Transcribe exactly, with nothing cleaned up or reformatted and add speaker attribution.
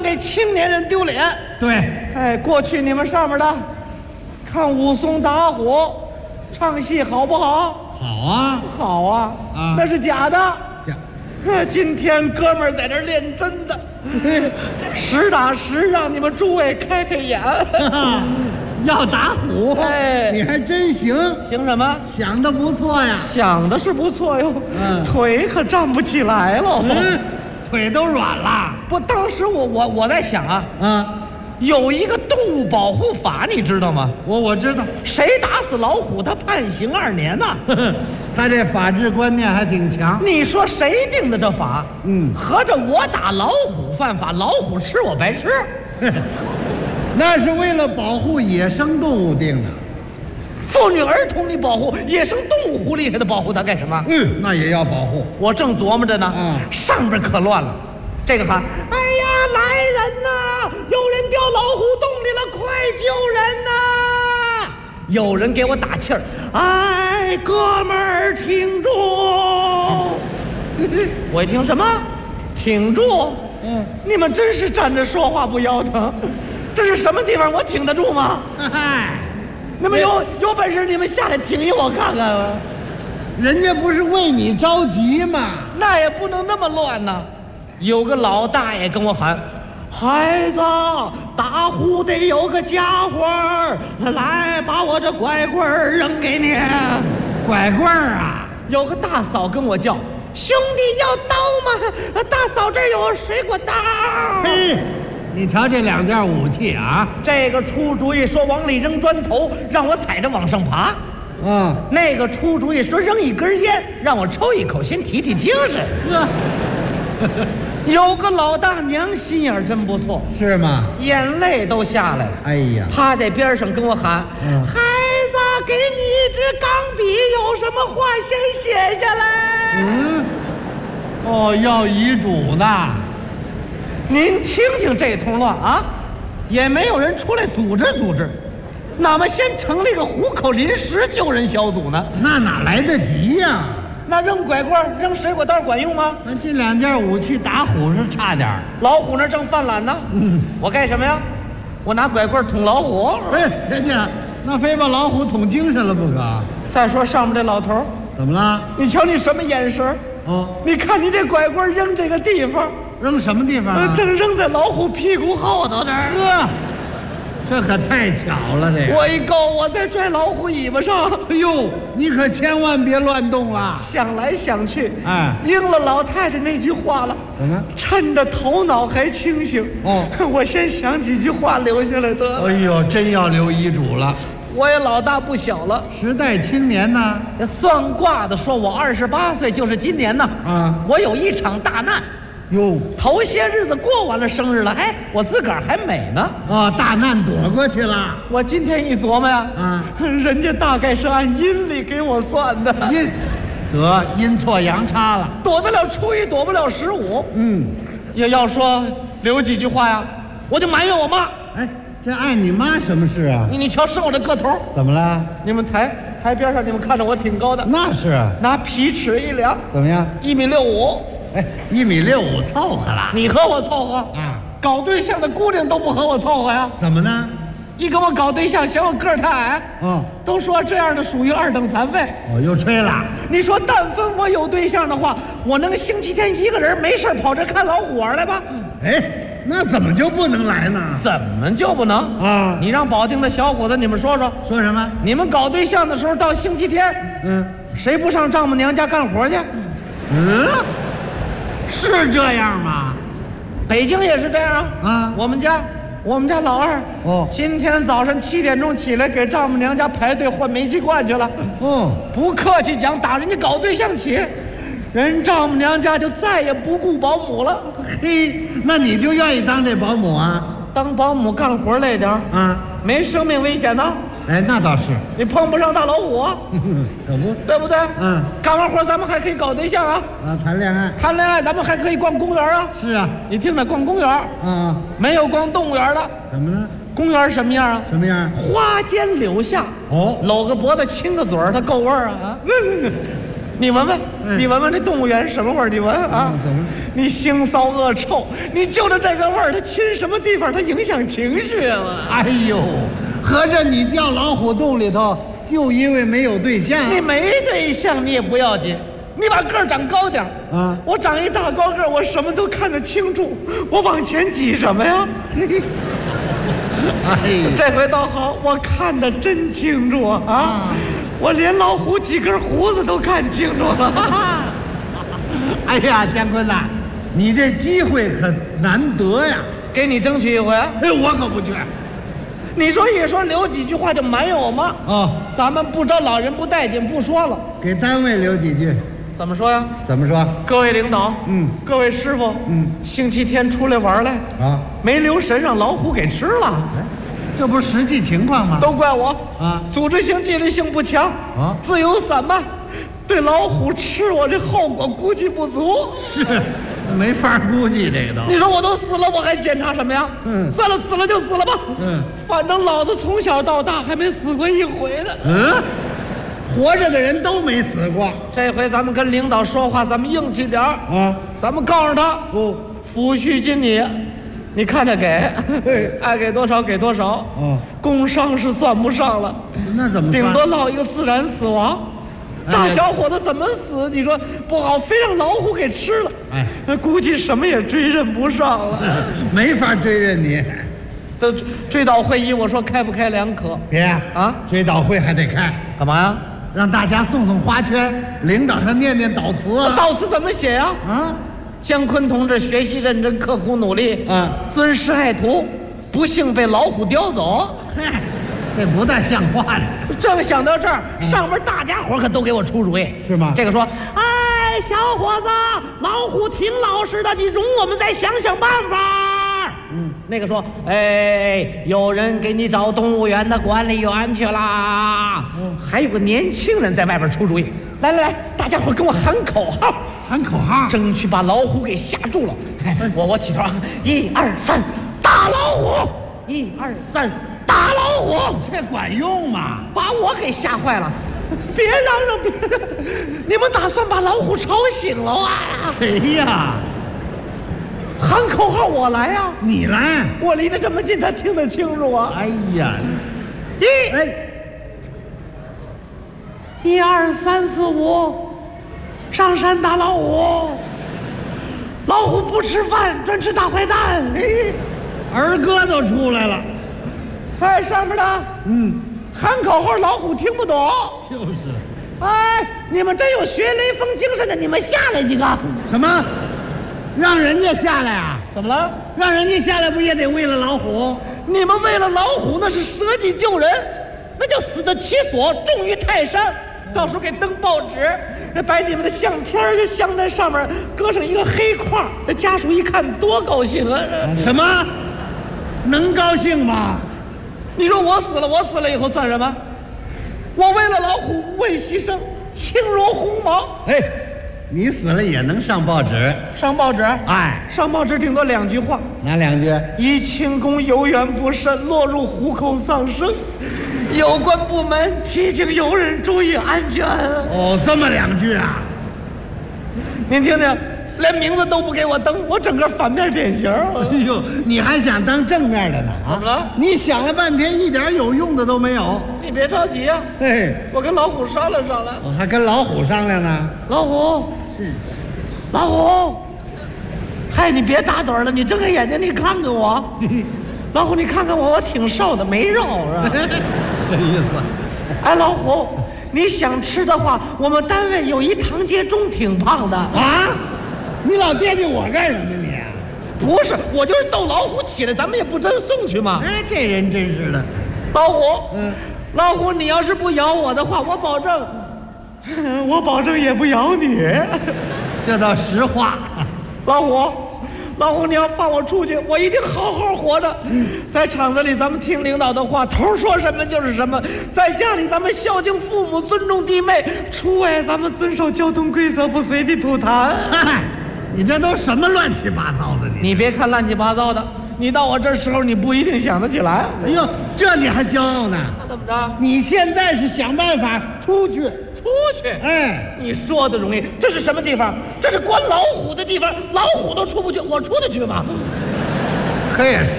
Speaker 1: 给青年人丢脸。
Speaker 2: 对，
Speaker 1: 哎，过去你们上面的看武松打虎唱戏好不好？
Speaker 2: 好啊，
Speaker 1: 好啊，
Speaker 2: 啊
Speaker 1: 那是假的。
Speaker 2: 假。
Speaker 1: 呃今天哥们儿在这儿练真的，实打实让你们诸位开开眼。
Speaker 2: 要打虎，
Speaker 1: 哎
Speaker 2: 你还真行，
Speaker 1: 行什么？
Speaker 2: 想的不错呀。
Speaker 1: 想的是不错哟，
Speaker 2: 嗯
Speaker 1: 腿可站不起来了。
Speaker 2: 嗯，腿都软了。
Speaker 1: 不，当时我我我在想啊，
Speaker 2: 啊，
Speaker 1: 有一个动物保护法，你知道吗？
Speaker 2: 我我知道，
Speaker 1: 谁打死老虎，他判刑二年呐。
Speaker 2: 他这法治观念还挺强。
Speaker 1: 你说谁定的这法？
Speaker 2: 嗯
Speaker 1: 合着我打老虎犯法，老虎吃我白吃。
Speaker 2: 那是为了保护野生动物定的。
Speaker 1: 妇女儿童你保护，野生动物狐狸还得保护它干什么？
Speaker 2: 嗯，那也要保护。
Speaker 1: 我正琢磨着呢，
Speaker 2: 嗯
Speaker 1: 上边可乱了。这个喊：“哎呀，来人呐！有人掉老虎洞里了，快救人呐！”有人给我打气儿：“哎，哥们儿，挺住！”我一听什么？挺住？
Speaker 2: 嗯，
Speaker 1: 你们真是站着说话不腰疼。这是什么地方？我挺得住吗？
Speaker 2: 嗨，
Speaker 1: 那么有有本事你们下来挺一我看看吧。
Speaker 2: 人家不是为你着急吗？
Speaker 1: 那也不能那么乱呢。有个老大爷跟我喊：“孩子，打虎得有个家伙儿，来把我这拐棍儿扔给你。”
Speaker 2: 拐棍儿啊！
Speaker 1: 有个大嫂跟我叫：“兄弟要刀吗？大嫂这儿有水果刀。”
Speaker 2: 嘿，你瞧这两件武器啊！
Speaker 1: 这个出主意说往里扔砖头，让我踩着往上爬。
Speaker 2: 嗯，
Speaker 1: 那个出主意说扔一根烟，让我抽一口，先提提精神。
Speaker 2: 呵，
Speaker 1: 有个老大娘心眼儿真不错，
Speaker 2: 是吗？
Speaker 1: 眼泪都下来了，
Speaker 2: 哎呀，
Speaker 1: 趴在边上跟我喊：“
Speaker 2: 嗯
Speaker 1: 孩子，给你一支钢笔，有什么话先写下来。”
Speaker 2: 嗯，哦，要遗嘱呢。
Speaker 1: 您听听这通乱啊，也没有人出来组织组织，哪么先成立个虎口临时救人小组呢？
Speaker 2: 那哪来得及呀？
Speaker 1: 那扔拐棍、扔水果刀管用吗？
Speaker 2: 那这两件武器打虎是差点儿。
Speaker 1: 老虎那正犯懒呢。
Speaker 2: 嗯，
Speaker 1: 我干什么呀？我拿拐棍捅老虎。
Speaker 2: 哎，别介，那非把老虎捅精神了不可。
Speaker 1: 再说上面这老头儿，
Speaker 2: 怎么了？
Speaker 1: 你瞧你什么眼神儿？
Speaker 2: 哦，
Speaker 1: 你看你这拐棍扔这个地方，
Speaker 2: 扔什么地方
Speaker 1: 呃
Speaker 2: 啊？
Speaker 1: 正扔在老虎屁股后头这儿。
Speaker 2: 呵，这可太巧了，这个。
Speaker 1: 我一够，我再拽老虎尾巴上。
Speaker 2: 哎呦，你可千万别乱动了。
Speaker 1: 想来想去，
Speaker 2: 哎
Speaker 1: 应了老太太那句话了。
Speaker 2: 怎么？
Speaker 1: 趁着头脑还清醒，
Speaker 2: 哦，
Speaker 1: 我先想几句话留下来得了。
Speaker 2: 哎呦，真要留遗嘱了。
Speaker 1: 我也老大不小了，
Speaker 2: 时代青年呐。
Speaker 1: 算卦的说我二十八岁就是今年呢。
Speaker 2: 啊，
Speaker 1: 我有一场大难，
Speaker 2: 哟，
Speaker 1: 头些日子过完了生日了，哎，我自个儿还美呢。
Speaker 2: 哦，大难躲过去了。
Speaker 1: 我今天一琢磨呀，
Speaker 2: 啊，
Speaker 1: 人家大概是按阴历给我算的，
Speaker 2: 阴，得阴错阳差了。
Speaker 1: 躲得了初一，躲不了十五。
Speaker 2: 嗯，
Speaker 1: 要要说留几句话呀，我就埋怨我妈。
Speaker 2: 哎，这碍你妈什么事啊？
Speaker 1: 你你瞧，生我这个头，
Speaker 2: 怎么了？
Speaker 1: 你们台台边上，你们看着我挺高的，
Speaker 2: 那是啊。
Speaker 1: 拿皮尺一量，
Speaker 2: 怎么样？
Speaker 1: 一米六五。
Speaker 2: 哎，一米六五凑合了。
Speaker 1: 你和我凑合
Speaker 2: 啊？
Speaker 1: 搞对象的姑娘都不和我凑合呀。
Speaker 2: 怎么呢？
Speaker 1: 一跟我搞对象，嫌我个儿太矮，
Speaker 2: 哦
Speaker 1: 都说这样的属于二等残废。
Speaker 2: 哦，又吹了。
Speaker 1: 你说，但凡我有对象的话，我能星期天一个人没事跑这看老虎玩来吧？
Speaker 2: 哎，那怎么就不能来呢？
Speaker 1: 怎么就不能
Speaker 2: 啊
Speaker 1: 你让保定的小伙子，你们说说，
Speaker 2: 说什么？
Speaker 1: 你们搞对象的时候，到星期天，
Speaker 2: 嗯
Speaker 1: 谁不上丈母娘家干活去？
Speaker 2: 嗯，是这样吗？
Speaker 1: 北京也是这样啊。
Speaker 2: 啊
Speaker 1: 我们家，我们家老二，
Speaker 2: 哦
Speaker 1: 今天早上七点钟起来给丈母娘家排队换煤气罐去了。
Speaker 2: 哦，
Speaker 1: 不客气讲，打人家搞对象起，人丈母娘家就再也不雇保姆了。
Speaker 2: 嘿，那你就愿意当这保姆啊？
Speaker 1: 当保姆干活累点儿，
Speaker 2: 啊，
Speaker 1: 没生命危险呢，
Speaker 2: 哎，那倒是。
Speaker 1: 你碰不上大老虎啊，
Speaker 2: 可不。
Speaker 1: 对不对？
Speaker 2: 嗯，
Speaker 1: 干完活咱们还可以搞对象啊，
Speaker 2: 啊，谈恋爱。
Speaker 1: 谈恋爱咱们还可以逛公园啊。
Speaker 2: 是啊。
Speaker 1: 你听着，逛公园
Speaker 2: 啊，
Speaker 1: 没有逛动物园的。
Speaker 2: 怎么了？
Speaker 1: 公园什么样啊？
Speaker 2: 什么样？
Speaker 1: 花间柳下，
Speaker 2: 哦，
Speaker 1: 搂个脖子亲个嘴儿，它够味儿啊啊！ 你闻闻，
Speaker 2: 嗯
Speaker 1: 你闻闻这动物园什么味儿？你闻啊？
Speaker 2: 嗯怎么？
Speaker 1: 你腥臊恶臭，你就着这个味儿，它亲什么地方？它影响情绪啊！
Speaker 2: 哎呦，合着你掉老虎洞里头，就因为没有对象？
Speaker 1: 你没对象你也不要紧，你把个儿长高点儿
Speaker 2: 啊！
Speaker 1: 我长一大高个儿，我什么都看得清楚，我往前挤什么呀？
Speaker 2: 哎呀，
Speaker 1: 这回倒好，我看得真清楚啊！啊我连老虎几根胡子都看清楚了。
Speaker 2: 哎呀，姜昆呐，你这机会可难得呀！
Speaker 1: 给你争取一回。
Speaker 2: 哎，我可不去。
Speaker 1: 你说一说留几句话就埋怨我吗？
Speaker 2: 哦，
Speaker 1: 咱们不招老人不待见，不说了。
Speaker 2: 给单位留几句。
Speaker 1: 怎么说呀？
Speaker 2: 怎么说？
Speaker 1: 各位领导，
Speaker 2: 嗯，
Speaker 1: 各位师傅，
Speaker 2: 嗯，
Speaker 1: 星期天出来玩来
Speaker 2: 啊，
Speaker 1: 没留神让老虎给吃了。
Speaker 2: 哎，这不是实际情况吗？
Speaker 1: 都怪我
Speaker 2: 啊，
Speaker 1: 组织性纪律性不强
Speaker 2: 啊，
Speaker 1: 自由散漫，对老虎吃我这后果估计不足。
Speaker 2: 是，没法估计这个都。
Speaker 1: 你说我都死了，我还检查什么呀？
Speaker 2: 嗯，
Speaker 1: 算了，死了就死了吧。
Speaker 2: 嗯，
Speaker 1: 反正老子从小到大还没死过一回呢。
Speaker 2: 嗯，活着的人都没死过。
Speaker 1: 这回咱们跟领导说话，咱们硬气点儿
Speaker 2: 啊！
Speaker 1: 咱们告诉他，
Speaker 2: 哦，
Speaker 1: 抚恤金你，你看着给，爱给多少给多少。
Speaker 2: 哦，
Speaker 1: 工伤是算不上了，
Speaker 2: 那怎么算？
Speaker 1: 顶多落一个自然死亡。
Speaker 2: 哎
Speaker 1: 大小伙子怎么死？你说不好，非让老虎给吃了。
Speaker 2: 哎，
Speaker 1: 那估计什么也追认不上了。
Speaker 2: 没法追认你。
Speaker 1: 这追悼会议，我说开不开两可？
Speaker 2: 别
Speaker 1: 啊，
Speaker 2: 追悼会还得开，
Speaker 1: 干嘛呀？
Speaker 2: 让大家送送花圈，领导上念念悼词啊。
Speaker 1: 悼词怎么写呀？
Speaker 2: 啊，
Speaker 1: 姜昆同志学习认真，刻苦努力，
Speaker 2: 嗯，
Speaker 1: 尊师爱徒，不幸被老虎叼走。
Speaker 2: 嗨，这不大像话了。
Speaker 1: 正想到这儿，上边大家伙可都给我出主意，
Speaker 2: 是吗？
Speaker 1: 这个说，哎，小伙子，老虎挺老实的，你容我们再想想办法。嗯，那个说，哎，有人给你找动物园的管理员去啦。嗯，还有个年轻人在外边出主意，来来来，大家伙跟我喊口号，
Speaker 2: 喊口号，
Speaker 1: 争取把老虎给吓住了。哎，我我起头啊，一二三，打老虎！一二三，打老虎！
Speaker 2: 这管用吗？
Speaker 1: 把我给吓坏了！别嚷嚷，别嚷！你们打算把老虎吵醒了啊？
Speaker 2: 谁呀？
Speaker 1: 喊口号我来呀、啊！
Speaker 2: 你来！
Speaker 1: 我离得这么近，他听得清楚啊！
Speaker 2: 哎呀，
Speaker 1: 一，
Speaker 2: 哎，
Speaker 1: 一二三四五，上山打老虎！老虎不吃饭，专吃大坏蛋！嘿，
Speaker 2: 儿歌都出来了。
Speaker 1: 哎，上面的，
Speaker 2: 嗯，
Speaker 1: 喊口号，老虎听不懂。
Speaker 2: 就是。
Speaker 1: 哎，你们真有学雷锋精神的，你们下来几个？
Speaker 2: 什么？让人家下来啊？
Speaker 1: 怎么了？
Speaker 2: 让人家下来不也得为了老虎？
Speaker 1: 你们为了老虎那是舍己救人，那叫死得其所，重于泰山。到时候给登报纸，把你们的相片就镶在上面，搁上一个黑框，那家属一看多高兴啊！
Speaker 2: 什么？能高兴吗？
Speaker 1: 你说我死了，我死了以后算什么？我为了老虎无畏牺牲，轻如鸿毛。
Speaker 2: 哎，你死了也能上报纸？
Speaker 1: 上报纸？
Speaker 2: 哎，
Speaker 1: 上报纸顶多两句话。
Speaker 2: 哪两句？
Speaker 1: 宜清宫游园不慎，落入虎口丧生。有关部门提醒游人注意安全。
Speaker 2: 哦，这么两句啊？
Speaker 1: 您听听，连名字都不给我登，我整个反面典型。
Speaker 2: 哎呦，你还想当正面的呢？啊？
Speaker 1: 怎么了？
Speaker 2: 你想了半天，一点有用的都没有。
Speaker 1: 你别着急啊，
Speaker 2: 嘿，
Speaker 1: 我跟老虎商量商量。
Speaker 2: 我还跟老虎商量呢。
Speaker 1: 老虎，
Speaker 2: 是，
Speaker 1: 老虎，嗨，你别打盹了，你睁开眼睛，你看看我。老虎，你看看我，我挺瘦的，没肉是吧？
Speaker 2: 这意思。
Speaker 1: 哎，老虎，你想吃的话，我们单位有一唐杰忠挺胖的
Speaker 2: 啊！你老惦记我干什么你？
Speaker 1: 不是，我就是逗老虎起来，咱们也不真送去吗？
Speaker 2: 哎，这人真是的。
Speaker 1: 老虎，
Speaker 2: 嗯，
Speaker 1: 老虎，你要是不咬我的话，我保证，我保证也不咬你。
Speaker 2: 这倒实话。
Speaker 1: 老虎。老虎，你要放我出去，我一定好好活着。在厂子里，咱们听领导的话，头说什么就是什么；在家里，咱们孝敬父母，尊重弟妹；出外，咱们遵守交通规则，不随地吐痰。
Speaker 2: 嗨，你这都什么乱七八糟的你？
Speaker 1: 你别看乱七八糟的，你到我这时候，你不一定想得起来。
Speaker 2: 哎呦，这你还骄傲呢？
Speaker 1: 那怎么着？
Speaker 2: 你现在是想办法出去
Speaker 1: 出去。
Speaker 2: 哎，
Speaker 1: 你说的容易，这是什么地方？这是关老虎的地方，老虎都出不去，我出得去吗？
Speaker 2: 可也是。